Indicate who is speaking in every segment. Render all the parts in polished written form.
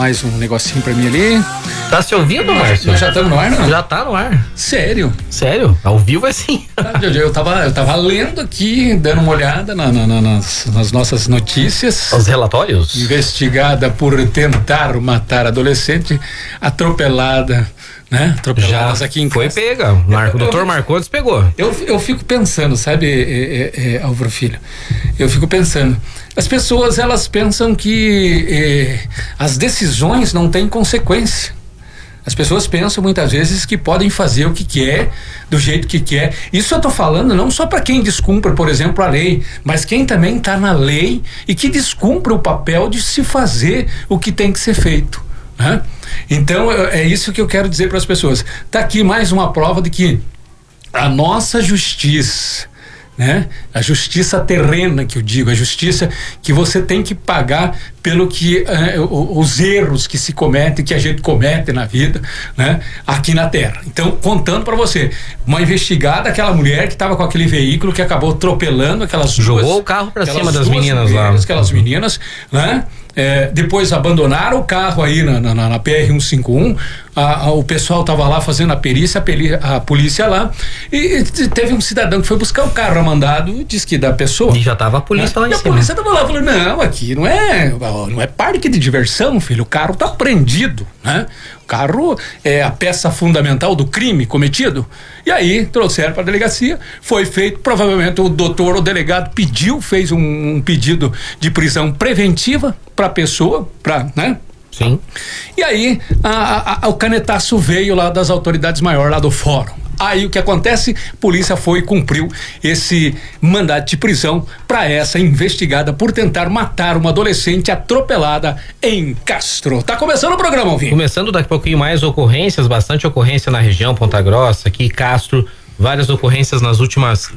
Speaker 1: mais um negocinho pra mim ali.
Speaker 2: Tá se ouvindo, Márcio?
Speaker 1: Nós já estamos no ar, não?
Speaker 2: Já tá no ar.
Speaker 1: Sério?
Speaker 2: Sério? Ao vivo é assim.
Speaker 1: Eu tava lendo aqui, dando uma olhada nas nossas notícias.
Speaker 2: Os relatórios?
Speaker 1: Investigada por tentar matar adolescente, atropelada, né? Atropeladas
Speaker 2: já
Speaker 1: aqui em
Speaker 2: foi
Speaker 1: casa.
Speaker 2: pega. O doutor Marcondes pegou.
Speaker 1: Eu fico pensando, sabe, Álvaro Filho? Eu fico pensando. As pessoas, elas pensam que as decisões não têm consequência. As pessoas pensam muitas vezes que podem fazer o que quer, do jeito que quer. Isso eu tô falando não só para quem descumpre, por exemplo, a lei, mas quem também está na lei e que descumpre o papel de se fazer o que tem que ser feito, né? Então é isso que eu quero dizer para as pessoas. Tá aqui mais uma prova de que a nossa justiça, né? A justiça terrena, que eu digo, a justiça que você tem que pagar pelo que os erros que se cometem, que a gente comete na vida, né? Aqui na terra. Então, contando para você, uma investigada, aquela mulher que estava com aquele veículo que acabou atropelando aquelas
Speaker 2: jogou
Speaker 1: duas,
Speaker 2: o carro para cima das meninas lá,
Speaker 1: aquelas meninas, né? Depois abandonaram o carro aí na PR-151, o pessoal estava lá fazendo a perícia, a polícia lá, e teve um cidadão que foi buscar o carro mandado, diz que da pessoa.
Speaker 2: E já tava a polícia lá em cima.
Speaker 1: E a polícia estava lá, falou, não, aqui não é parque de diversão, filho, o carro tá prendido, né? O carro é a peça fundamental do crime cometido. E aí trouxeram para a delegacia, foi feito, provavelmente o delegado fez um pedido de prisão preventiva para a pessoa, né?
Speaker 2: Sim.
Speaker 1: E aí o canetaço veio lá das autoridades maiores, lá do fórum. Aí o que acontece? A polícia foi e cumpriu esse mandado de prisão para essa investigada por tentar matar uma adolescente atropelada em Castro. Tá começando o programa, Alvin.
Speaker 2: Começando daqui a pouquinho mais ocorrências, bastante ocorrência na região, Ponta Grossa, aqui Castro, várias ocorrências nas últimas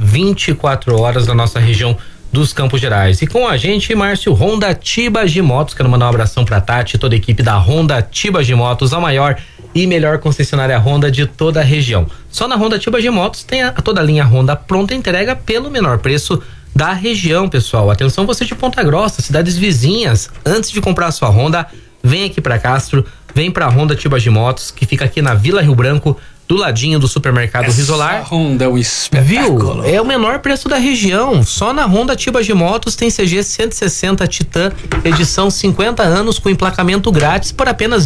Speaker 2: 24 horas na nossa região dos Campos Gerais. E com a gente, Márcio, Honda Tibas de Motos. Quero mandar um abração pra Tati, toda a equipe da Honda Tibas de Motos, a maior e melhor concessionária Honda de toda a região. Só na Honda Tibas de Motos tem toda a linha Honda pronta entrega pelo menor preço da região, pessoal. Atenção, você de Ponta Grossa, cidades vizinhas, antes de comprar a sua Honda, vem aqui pra Castro, vem pra Honda Tibas de Motos, que fica aqui na Vila Rio Branco, do ladinho do supermercado Risolar.
Speaker 1: Honda é um espetáculo.
Speaker 2: Viu? É o menor preço da região. Só na Honda Tibas de Motos tem CG 160 edição 50 anos com emplacamento grátis por apenas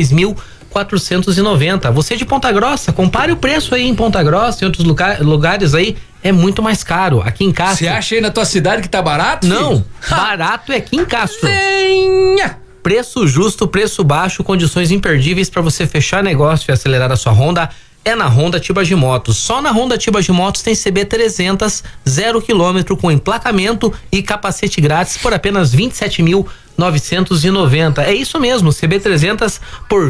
Speaker 2: 23.490. Você de Ponta Grossa, compare o preço aí em Ponta Grossa e outros lugares aí, é muito mais caro. Aqui em Castro.
Speaker 1: Você acha aí na tua cidade que tá barato?
Speaker 2: Não, barato é aqui em Castro.
Speaker 1: Venha!
Speaker 2: Preço justo, preço baixo, condições imperdíveis para você fechar negócio e acelerar a sua Honda. É na Honda Tibas de Motos. Só na Honda Tibas de Motos tem CB 300, 0 km com emplacamento e capacete grátis por apenas 27.990. É isso mesmo, CB 300 por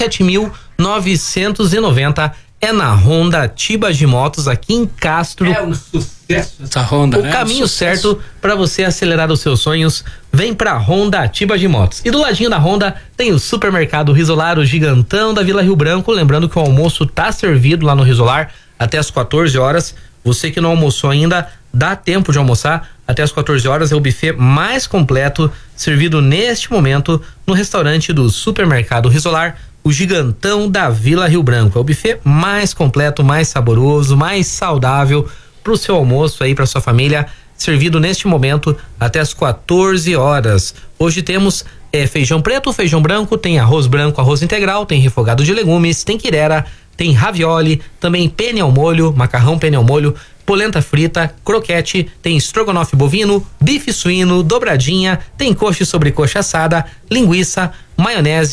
Speaker 2: 27.990. É na Honda Tibas de Motos aqui em Castro.
Speaker 1: É um sucesso essa Honda,
Speaker 2: o caminho certo para você acelerar os seus sonhos. Vem pra Honda Tibas de Motos. E do ladinho da Honda tem o supermercado Risolar, o gigantão da Vila Rio Branco. Lembrando que o almoço tá servido lá no Risolar até as 14 horas. Você que não almoçou ainda, dá tempo de almoçar. Até as 14 horas é o buffet mais completo servido neste momento no restaurante do supermercado Risolar, o gigantão da Vila Rio Branco. É o buffet mais completo, mais saboroso, mais saudável pro seu almoço aí, pra sua família, servido neste momento até as 14 horas. Hoje temos feijão preto, feijão branco, tem arroz branco, arroz integral, tem refogado de legumes, tem quirera, tem ravioli, também penne ao molho, macarrão penne ao molho, polenta frita, croquete, tem estrogonofe bovino, bife suíno, dobradinha, tem coxa e sobrecoxa assada, linguiça, maionese,